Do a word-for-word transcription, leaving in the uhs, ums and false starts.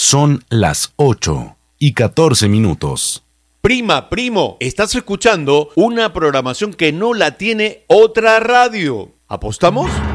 Son las ocho y catorce minutos. Prima, primo, estás escuchando una programación que no la tiene otra radio. ¿Apostamos?